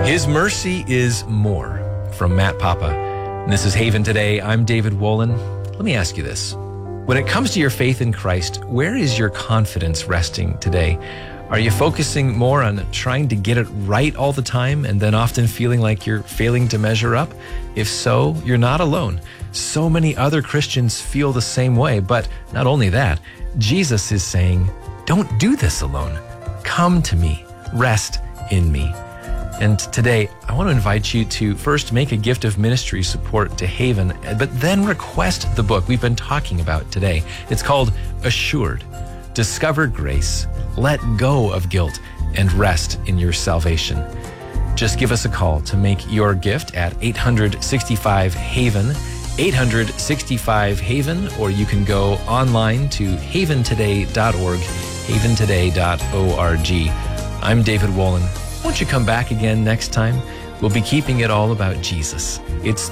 His mercy is more, from Matt Papa. And this is Haven Today. I'm David Wolin. Let me ask you this. When it comes to your faith in Christ, where is your confidence resting today? Are you focusing more on trying to get it right all the time and then often feeling like you're failing to measure up? If so, you're not alone. So many other Christians feel the same way. But not only that, Jesus is saying, don't do this alone. Come to me. Rest in me. And today, I want to invite you to first make a gift of ministry support to Haven, but then request the book we've been talking about today. It's called Assured. Discover grace, let go of guilt, and rest in your salvation. Just give us a call to make your gift at 865-HAVEN, 865-HAVEN, or you can go online to haventoday.org, haventoday.org. I'm David Wolin. Won't you come back again next time? We'll be keeping it all about Jesus. It's